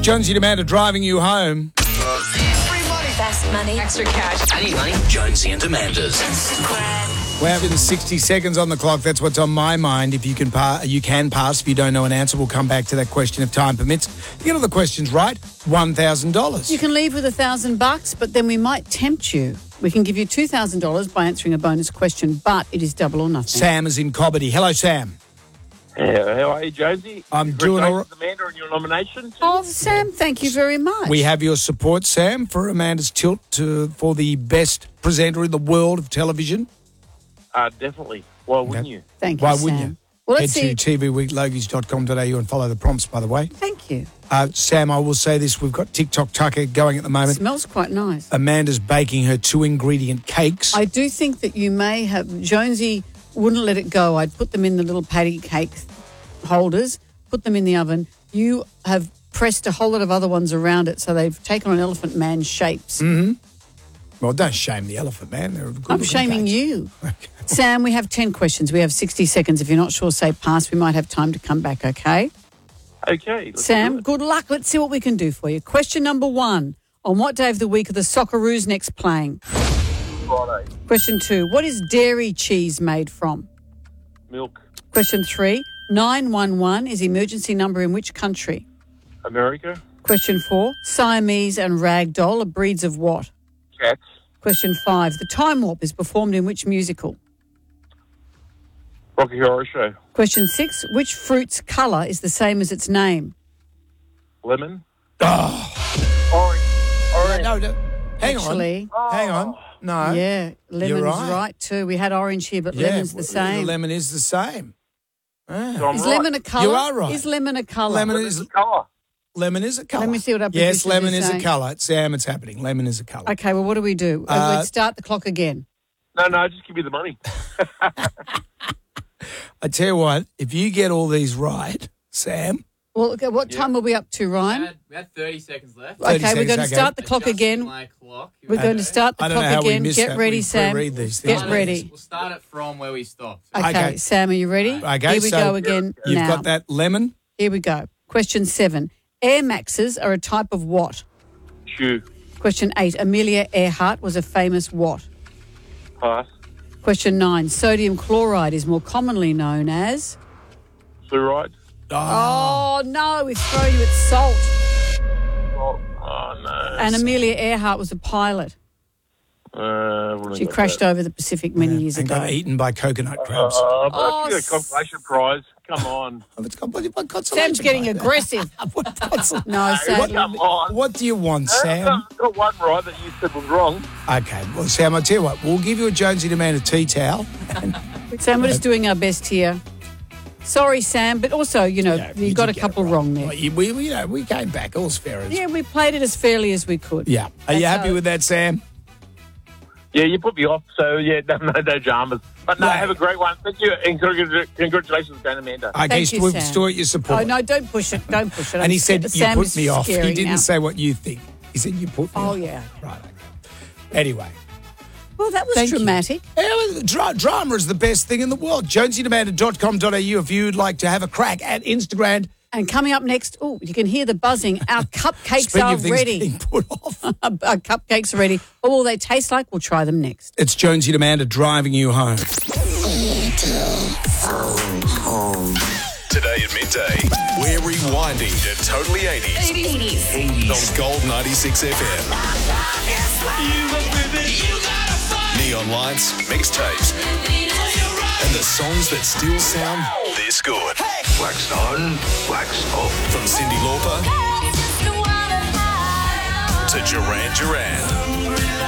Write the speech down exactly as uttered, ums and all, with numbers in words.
Jonesy and Amanda driving you home. Free money. Best money. Extra cash. I need money. Jonesy and Amanda's. We're having sixty seconds on the clock. That's what's on my mind. If you can pass, you can pass. If you don't know an answer, we'll come back to that question if time permits. You get all the questions right, one thousand dollars. You can leave with a thousand bucks, but then we might tempt you. We can give you two thousand dollars by answering a bonus question, but it is double or nothing. Sam is in Cobbity. Hello, Sam. Yeah, how are you, Josie? I'm doing all right. Amanda on your nomination. Oh, Sam, thank you very much. We have your support, Sam, for Amanda's tilt to for the best presenter in the world of television. Uh, definitely. Why wouldn't Okay. you? Thank you, Why Sam. wouldn't you? Well, Head let's see. to t v week logies dot com dot a u and follow the prompts, by the way. Thank you. Uh, Sam, I will say this. We've got TikTok Tucker going at the moment. Smells quite nice. Amanda's baking her two-ingredient cakes. I do think that you may have... Jonesy wouldn't let it go. I'd put them in the little patty cake holders, put them in the oven. You have pressed a whole lot of other ones around it, so they've taken on Elephant Man shapes. Mm-hmm. Well, don't shame the elephant, man. They're good I'm looking shaming cakes. you. Sam, we have ten questions. We have sixty seconds. If you're not sure, say pass. We might have time to come back, okay? Okay. let's do Sam, it. good luck. Let's see what we can do for you. Question number one. On what day of the week are the Socceroos next playing? Friday. Question two. What is dairy cheese made from? Milk. Question three. nine one one is emergency number in which country? America. Question four. Siamese and ragdoll are breeds of what? Cats. Question five. The Time Warp is performed in which musical? Rocky Horror Show. Question six. Which fruit's colour is the same as its name? Lemon. Oh. Orange. Orange. No, no. Hang Actually, on. Hang on. No. yeah, lemon's right. right. too. We had orange here, but Yeah, lemon's the well, same. lemon is the same. Ah. So I'm Is right. lemon a colour? You are right. Is lemon a colour? Lemon Lemon's is a colour. lemon is a colour. Let me see what our Yes, producers lemon are is a saying. colour. Sam, it's happening. Lemon is a colour. Okay, well, what do we do? Uh, Uh, Let's start the clock again. No, no, just give me the money. I tell you what, if you get all these right, Sam. Well, okay, what time are we up to, We Ryan? had, we had thirty seconds left. thirty Okay, we're seconds, going to okay. start the clock Adjusting again. my clock. We're going to start the I don't know clock how we again. missed Get that. ready, We Sam. pre-read these things. Get Start it- ready. We'll start it from where we stopped. Okay, Okay. Sam, are you ready? Okay, Here we so go again You've now. got that lemon. Here we go. Question seven. Air Maxes are a type of what? Shoe. Question eight. Amelia Earhart was a famous what? Pass. Question nine. Sodium chloride is more commonly known as? Fluoride. Oh, no, we've thrown you at salt. Oh, oh no. And Amelia Earhart was a pilot. Uh, what have She I got crashed there? over the Pacific many years and ago. got eaten by coconut crabs. Uh, but Oh, I get a consolation prize. Come on. Oh, it's got bloody consolation. Sam's getting prize. aggressive. What consol- No, sadly. Come on. What do you want, Sam? I got one right that you said was wrong. Okay, well, Sam, I'll tell you what. We'll give you a Jonesy and Amanda tea towel. Sam, we're just doing our best here. Sorry, Sam, but also, you know, Yeah, you, you got did a get it couple right. wrong there. Well, you- we, we, you know, we came back. All's fair as Yeah, we played it as fairly as we could. Yeah. Are you That's happy how- with that, Sam? Yeah, you put me off, so yeah, no, no, no dramas. But no, No. have a great one. Thank you, and congratu- congratulations, Dan Amanda. Okay, Thank you, Stuart, Sam. Stuart, your support. Oh, no, don't push it. Don't push it. And I'm he said, you scared. Sam put is me off. He scary didn't now. say what you think. He said, you put me Oh, off. yeah. Right, okay. Anyway. Well, that was Thank you. dramatic. Yeah, well, dra- drama is the best thing in the world. jonesy and amanda dot com dot a u if you'd like to have a crack at Instagram. And coming up next, oh, you can hear the buzzing. Our cupcakes Speaking are of things ready. being put off. Our cupcakes are ready. What will they taste like? We'll try them next. It's Jonesy and Amanda driving you home. Today at midday, we're rewinding to Totally eighties. eighties. On Gold ninety-six F M. Neon lights, mixtapes, and the songs that still sound this good. Wax on, wax off. From Cyndi Lauper to Duran Duran.